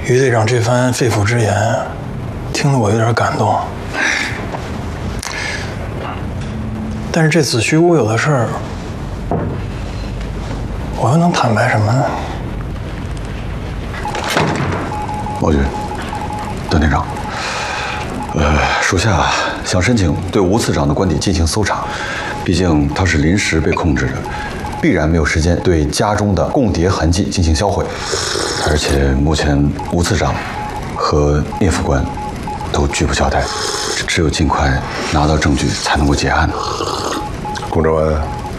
于队长这番肺腑之言，听得我有点感动。但是这子虚乌有的事儿，我又能坦白什么呢？ 毛局，段队长，属下想申请对吴次长的官邸进行搜查，毕竟他是临时被控制的，必然没有时间对家中的共谍痕迹进行销毁。而且目前吴次长和聂副官都拒不交代，只有尽快拿到证据才能够结案。 龚正文，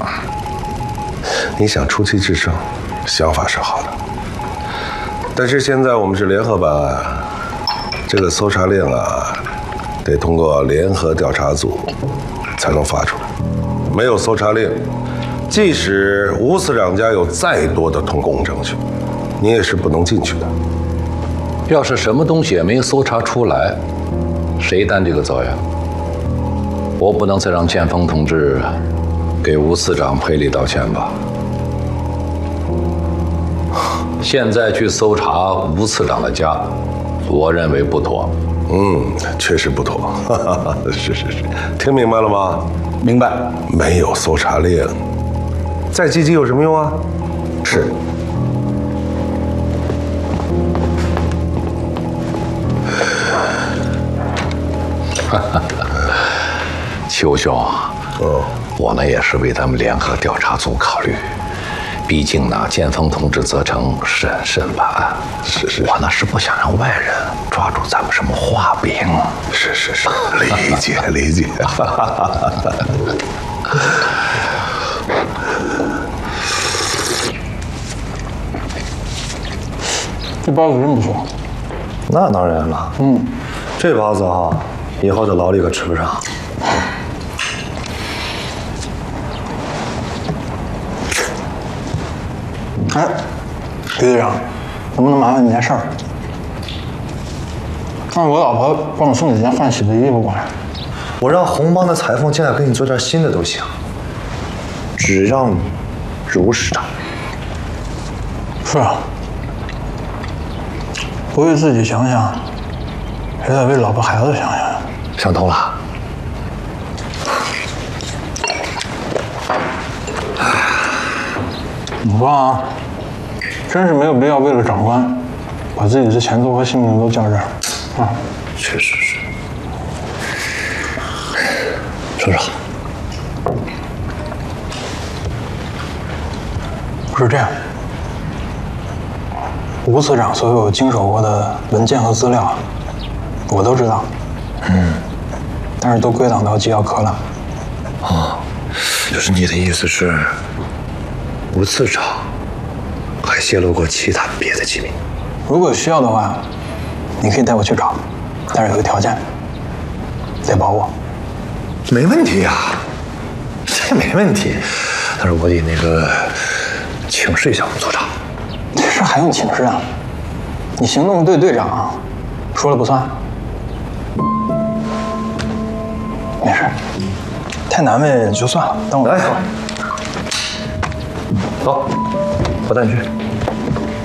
你想出奇制胜，想法是好的，但是现在我们是联合办案，这个搜查令啊，得通过联合调查组才能发出来。没有搜查令，即使吴司长家有再多的通共证据，你也是不能进去的。 要是什么东西也没搜查出来，谁担这个责呀？我不能再让建峰同志给吴司长赔礼道歉吧？现在去搜查吴次长的家，我认为不妥。 确实不妥。是，听明白了吗？ 明白。 没有搜查令，再积极有什么用啊？ 是。 邱兄，我呢也是为咱们联合调查组考虑。毕竟呢，建峰同志责成审慎办案， 是， 我呢是不想让外人抓住咱们什么画饼。 是，理解。 这包子真不错。 那当然了，这包子哈，以后在牢里可吃不上。 哎，于队长，能不能麻烦你件事儿？让我老婆帮我送几件换洗的衣服过来。 我让红帮的裁缝进来给你做点新的都行，只要你如实偿命。 是啊，不为自己想想，也得为老婆孩子想想。 想通了。 你说啊，真是没有必要为了长官，把自己的前途和性命都较这儿啊！ 确实是。说说。 是这样，吴次长所有经手过的文件和资料，我都知道。但是都归档到机要科了。 就是你的意思是，吴次长还泄露过其他别的机密？ 如果需要的话，你可以带我去找，但是有个条件，得保我。 没问题呀，这没问题。但是我得那个请示一下我们组长。 这事还用请示啊？你行动对队长说了不算。没事，太难为就算了，等我来。 走，我带你去。